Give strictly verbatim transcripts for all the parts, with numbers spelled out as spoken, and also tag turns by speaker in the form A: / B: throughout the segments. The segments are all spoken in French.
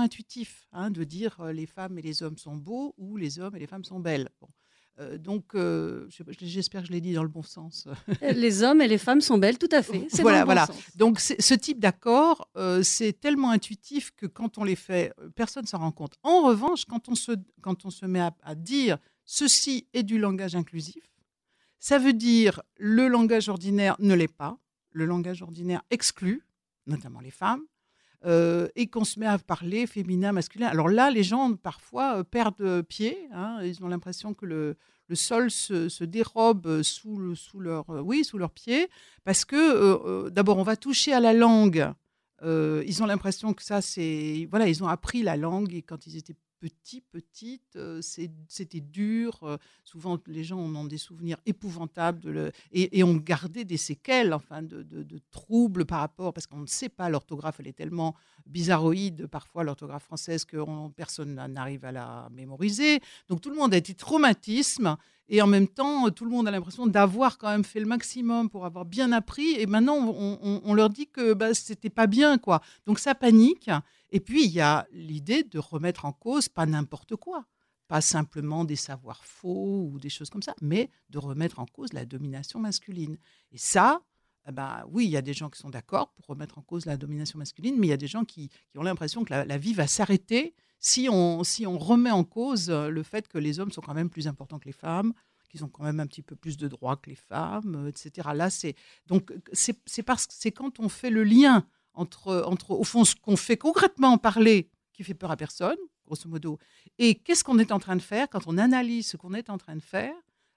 A: intuitif hein, de dire euh, les femmes et les hommes sont beaux ou les hommes et les femmes sont belles. Bon. Euh, donc, euh, je sais pas, j'espère que je l'ai dit dans le bon sens.
B: Les hommes et les femmes sont belles, tout à fait. C'est dans
A: Voilà,
B: le bon
A: voilà.
B: sens.
A: Donc, c'est- ce type d'accord, euh, c'est tellement intuitif que quand on les fait, euh, personne ne s'en rend compte. En revanche, quand on se, quand on se met à, à dire ceci est du langage inclusif, ça veut dire le langage ordinaire ne l'est pas, le langage ordinaire exclut, notamment les femmes, euh, et qu'on se met à parler féminin, masculin. Alors là, les gens parfois euh, perdent pied, hein, ils ont l'impression que le, le sol se, se dérobe sous, le, sous, leur, euh, oui, sous leurs pieds, parce que euh, euh, d'abord, on va toucher à la langue. Euh, ils ont l'impression que ça, c'est... Voilà, ils ont appris la langue et quand ils étaient petits, petites, euh, c'est, c'était dur. Euh, souvent, les gens en ont des souvenirs épouvantables de le, et, et ont gardé des séquelles, enfin, de, de, de troubles par rapport, parce qu'on ne sait pas, l'orthographe, elle est tellement bizarroïde, parfois, l'orthographe française, que on- personne n'arrive à la mémoriser. Donc, tout le monde a été traumatisme. Et en même temps, tout le monde a l'impression d'avoir quand même fait le maximum pour avoir bien appris. Et maintenant, on, on- on leur dit que bah, c'était pas bien, quoi. Donc ça panique. Et puis, il y a l'idée de remettre en cause pas n'importe quoi. Pas simplement des savoirs faux ou des choses comme ça, mais de remettre en cause la domination masculine. Et ça, eh ben, oui, il y a des gens qui sont d'accord pour remettre en cause la domination masculine, mais il y a des gens qui, qui ont l'impression que la, la vie va s'arrêter si on, si on remet en cause euh, le fait que les hommes sont quand même plus importants que les femmes, qu'ils ont quand même un petit peu plus de droits que les femmes, euh, et cetera. Là, c'est donc c'est, c'est parce que c'est quand on fait le lien entre, entre au fond ce qu'on fait concrètement parler qui fait peur à personne, grosso modo, et qu'est-ce qu'on est en train de faire quand on analyse ce qu'on est en train de faire,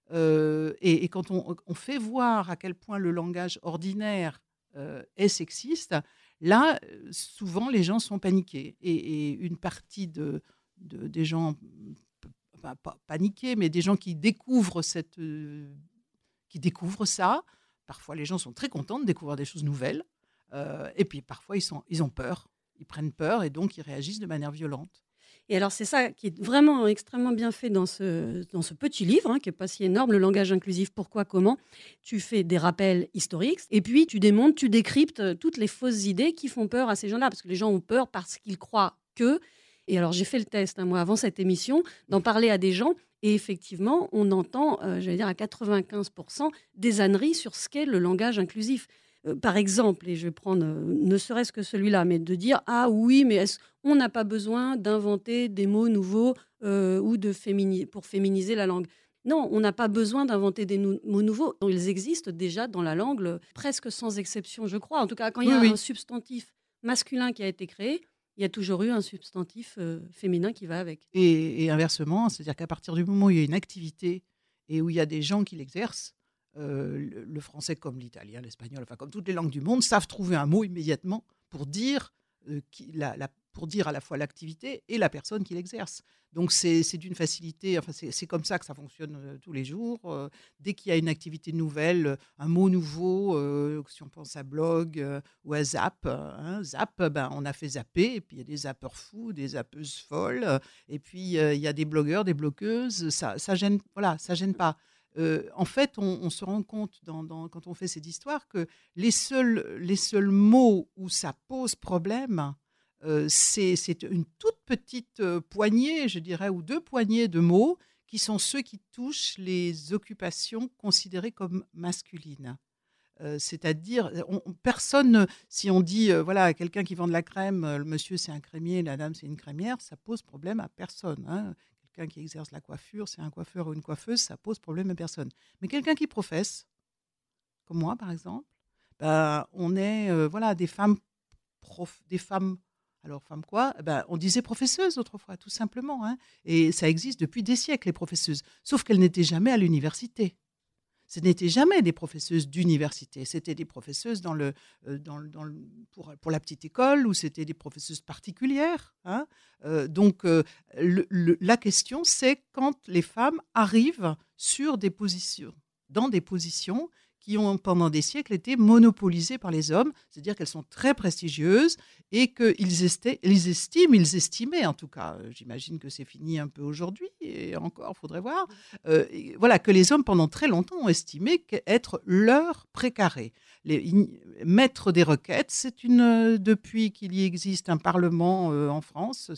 A: euh, et, et quand on, on fait voir à quel point le langage ordinaire euh, est sexiste. Là, euh, souvent, les gens sont paniqués. Et, et une partie de, de- des gens, enfin, pas paniqués, mais des gens qui découvrent, cette, euh, qui découvrent ça, parfois les gens sont très contents de découvrir des choses nouvelles. Euh, et puis parfois, ils, sont, ils ont peur. Ils prennent peur et donc ils réagissent de manière violente.
B: Et alors, c'est ça qui est vraiment extrêmement bien fait dans ce, dans ce petit livre, hein, qui n'est pas si énorme, Le langage inclusif, pourquoi, comment. Tu fais des rappels historiques et puis tu démontes, tu décryptes toutes les fausses idées qui font peur à ces gens-là, parce que les gens ont peur parce qu'ils croient que... Et alors, j'ai fait le test, hein, moi, avant cette émission, d'en parler à des gens. Et effectivement, on entend, euh, j'allais dire, à quatre-vingt-quinze pour cent des âneries sur ce qu'est le langage inclusif. Euh, par exemple, et je vais prendre euh, ne serait-ce que celui-là, mais de dire ah oui, mais est-ce, on n'a pas besoin d'inventer des mots nouveaux euh, ou de fémini- pour féminiser la langue. Non, on n'a pas besoin d'inventer des nou- mots nouveaux. Ils existent déjà dans la langue, le- presque sans exception, je crois. En tout cas, quand il y
A: Oui,
B: a un
A: oui.
B: substantif masculin qui a été créé, il y a toujours eu un substantif euh, féminin qui va avec.
A: Et, et inversement, c'est-à-dire qu'à partir du moment où il y a une activité et où il y a des gens qui l'exercent, euh, le, le français comme l'italien, l'espagnol, enfin comme toutes les langues du monde, savent trouver un mot immédiatement pour dire, euh, qui, la, la- pour dire à la fois l'activité et la personne qui l'exerce. Donc c'est, c'est d'une facilité, enfin c'est, c'est comme ça que ça fonctionne euh, tous les jours. Euh, dès qu'il y a une activité nouvelle, euh, un mot nouveau, euh, si on pense à blog euh, ou à Zap, euh, hein, Zap, ben, on a fait zapper, et puis il y a des zappeurs fous, des zappeuses folles, euh, et puis euh, il y a des blogueurs, des bloqueuses, ça, ça gêne, voilà, ça gêne pas. Euh, en fait, on, on se rend compte dans, dans- quand on fait cette histoire que les seuls, les seuls mots où ça pose problème, euh, c'est, c'est une toute petite euh, poignée, je dirais, ou deux poignées de mots qui sont ceux qui touchent les occupations considérées comme masculines. Euh, c'est-à-dire, on- on- personne, ne- si on dit, euh, voilà, à quelqu'un qui vend de la crème, euh, le monsieur c'est un crémier, la dame c'est une crémière, ça pose problème à personne, hein. Quelqu'un qui exerce la coiffure, c'est un coiffeur ou une coiffeuse, ça pose problème à personne. Mais quelqu'un qui professe, comme moi par exemple, ben, on est, euh, voilà, des femmes, prof, des femmes, alors femmes quoi? Ben, on disait professeuses autrefois, tout simplement, hein. Et ça existe depuis des siècles, les professeuses, sauf qu'elles n'étaient jamais à l'université. Ce n'étaient jamais des professeuses d'université, c'était des professeuses dans le, euh, dans le- dans le- pour, pour la petite école, ou c'était des professeuses particulières, hein. Euh, donc, euh, le- le- la question, c'est quand les femmes arrivent sur des positions, dans des positions qui ont pendant des siècles été monopolisées par les hommes, c'est-à-dire qu'elles sont très prestigieuses et qu'ils esti- ils estiment, ils estimaient en tout cas, euh, j'imagine que c'est fini un peu aujourd'hui, et encore, il faudrait voir, euh, et voilà, que les hommes pendant très longtemps ont estimé qu'être leur précaré. Les, in- mettre des requêtes, c'est une, euh, depuis qu'il y existe un parlement euh, en France,